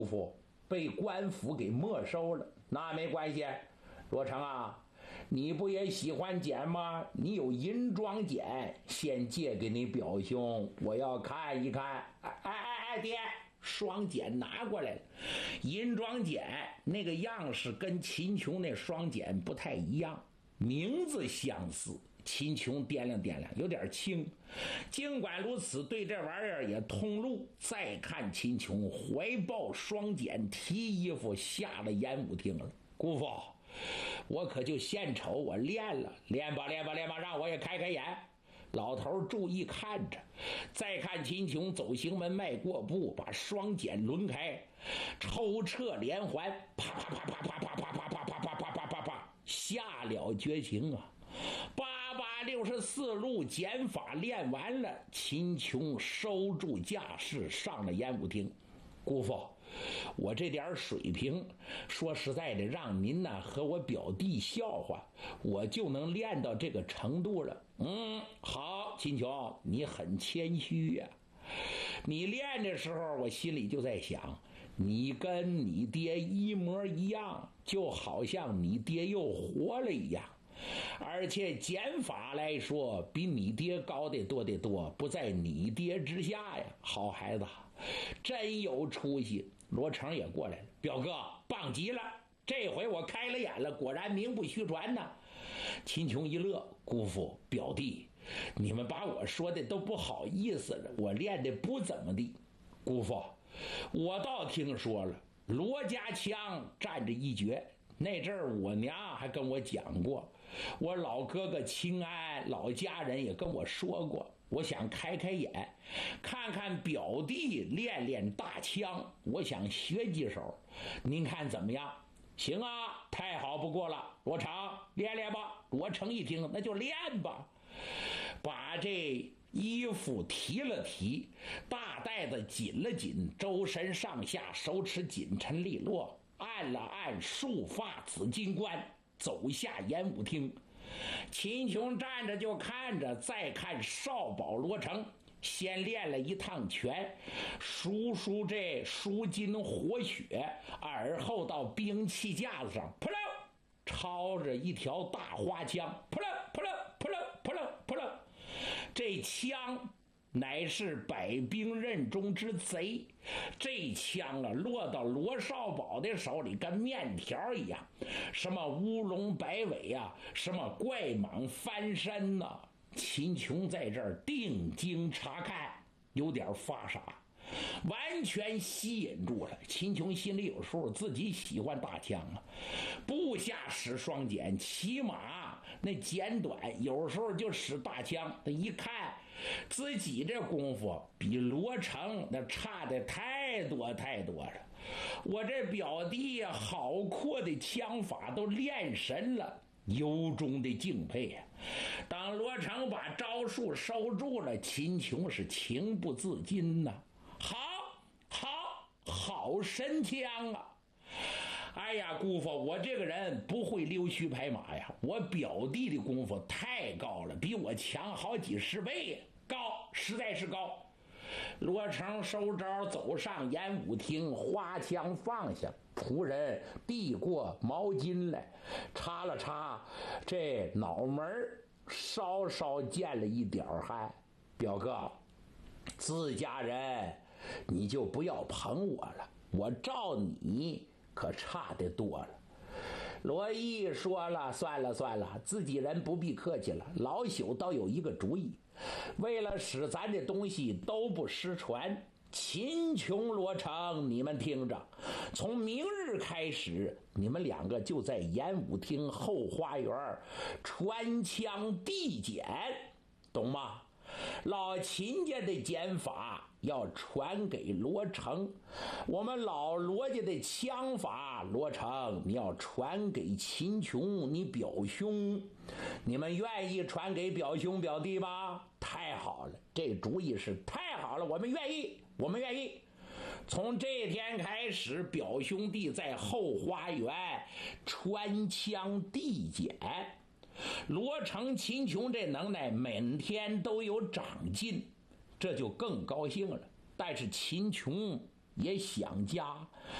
府被官府给没收了，那没关系。罗成啊，你不也喜欢剪吗？你有银装剪，先借给你表兄，我要看一看。爹，双剪拿过来了。银装剪那个样式跟秦琼那双剪不太一样，名字相似。秦琼掂量掂量，有点轻。尽管如此，对这玩意儿也通路。再看秦琼怀抱双剪，提衣服下了演武厅了。姑父，我可就献丑，我练了，练吧，让我也开开眼。老头注意看着，再看秦琼走行门迈过步，把双剪抡开，抽撤连环，啪啪啪啪啪啪啪啪啪啪啪啪啪啪啪，下了绝情啊！864路剪法练完了，秦琼收住架势，上了演武厅。姑父，我这点水平，说实在的，让您呢和我表弟笑话，我就能练到这个程度了。好，秦琼，你很谦虚呀。你练的时候，我心里就在想，你跟你爹一模一样，就好像你爹又活了一样。而且剪法来说，比你爹高得多得多，不在你爹之下呀。好孩子，真有出息。罗成也过来了，表哥棒极了，这回我开了眼了，果然名不虚传呢。秦琼一乐，姑父表弟，你们把我说的都不好意思了，我练的不怎么地。姑父，我倒听说了，罗家枪占着一绝。那阵儿我娘还跟我讲过，我老哥哥秦安老家人也跟我说过，我想开开眼，看看表弟练练大枪，我想学几手，您看怎么样？行啊，太好不过了。罗成，练练吧。罗成一听，那就练吧。把这衣服提了提，大带子紧了紧，周身上下手持紧沉利落，按了按束发紫金冠，走下演武厅。秦琼站着就看着，再看少保罗成，先练了一趟拳，数这舒筋活血，而后到兵器架子上，扑棱，抄着一条大花枪，扑棱扑棱扑棱扑棱扑棱。这枪乃是百兵刃中之贼，这枪啊落到罗少保的手里跟面条一样，什么乌龙摆尾啊，什么怪蟒翻身呐、秦琼在这儿定睛查看，有点发傻，完全吸引住了。秦琼心里有数，自己喜欢大枪啊，部下使双剪，骑马那剪短，有时候就使大枪。他一看自己这功夫比罗成那差的太多太多了，我这表弟呀，好阔的枪法都练神了，由衷的敬佩呀！当罗成把招数收住了，秦琼是情不自禁呐。好神枪啊！哎呀，姑父，我这个人不会溜须拍马呀，我表弟的功夫太高了，比我强好几十倍，高，实在是高。罗成收招走上演武厅，花枪放下，仆人递过毛巾来，擦了擦这脑门，稍稍见了一点汗。表哥，自家人你就不要捧我了，我照你可差得多了。罗毅说了，算了，自己人不必客气了。老朽倒有一个主意，为了使咱这东西都不失传，秦琼罗成，你们听着，从明日开始，你们两个就在演武厅后花园传枪递剪，懂吗？老秦家的剪法要传给罗成，我们老罗家的枪法，罗成你要传给秦琼你表兄，你们愿意传给表兄表弟吗？太好了，这主意是太好了，我们愿意。从这天开始，表兄弟在后花园穿枪递剪，罗成秦琼这能耐每天都有长进，这就更高兴了。但是秦琼也想家。